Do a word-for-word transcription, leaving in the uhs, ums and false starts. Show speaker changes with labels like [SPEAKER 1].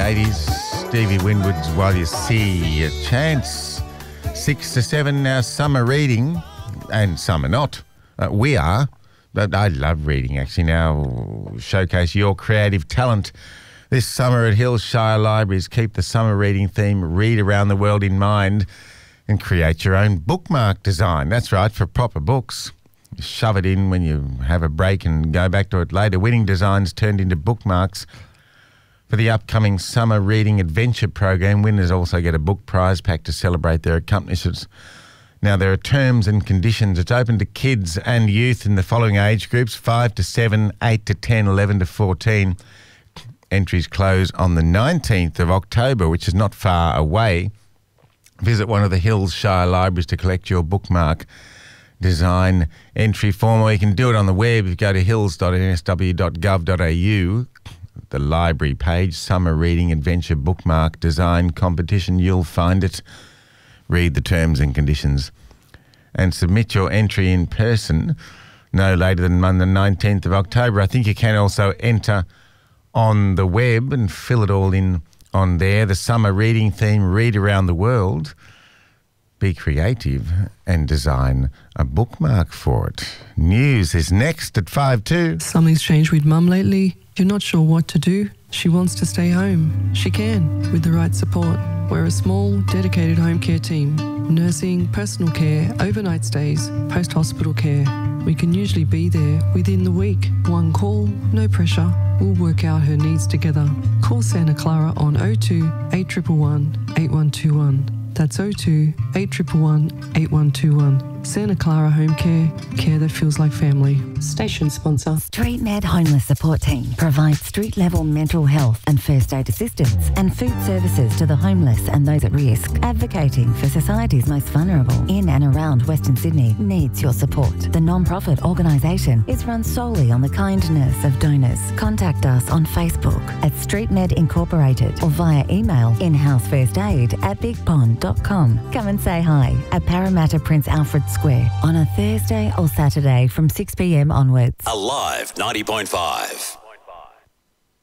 [SPEAKER 1] eighties. Stevie Winwood's While You See a Chance. Six to seven now, some are reading and some are not. Uh, we are. But I love reading, actually. Now showcase your creative talent this summer at Hillshire Libraries. Keep the summer reading theme, read around the world in mind, and create your own bookmark design. That's right, for proper books. Shove it in when you have a break and go back to it later. Winning designs turned into bookmarks for the upcoming Summer Reading Adventure program. Winners also get a book prize pack to celebrate their accomplishments. Now, there are terms and conditions. It's open to kids and youth in the following age groups, five to seven, eight to ten, eleven to fourteen. Entries close on the nineteenth of October, which is not far away. Visit one of the Hillshire Libraries to collect your bookmark design entry form, or you can do it on the web. If you go to hills dot n s w dot gov dot a u, the library page, Summer Reading Adventure Bookmark Design Competition, you'll find it. Read the terms and conditions and submit your entry in person no later than Monday the nineteenth of October. I think you can also enter on the web and fill it all in on there. The summer reading theme, read around the world. Be creative and design a bookmark for it. News is next at five two.
[SPEAKER 2] Something's changed with Mum lately. You're not sure what to do. She wants to stay home. She can, with the right support. We're a small, dedicated home care team. Nursing, personal care, overnight stays, post-hospital care. We can usually be there within the week. One call, no pressure. We'll work out her needs together. Call Santa Clara on oh two, eight one one, eight one two one. That's oh two, eight one one, eight one two one. Santa Clara Home Care, care that feels like family. Station sponsor.
[SPEAKER 3] StreetMed Homeless Support Team provides street-level mental health and first aid assistance and food services to the homeless and those at risk. Advocating for society's most vulnerable in and around Western Sydney needs your support. The non-profit organisation is run solely on the kindness of donors. Contact us on Facebook at StreetMed Incorporated or via email inhousefirstaid at bigpond dot com. Come and say hi at Parramatta Prince Alfred Square on a Thursday or Saturday from six p m onwards.
[SPEAKER 4] Alive ninety point five.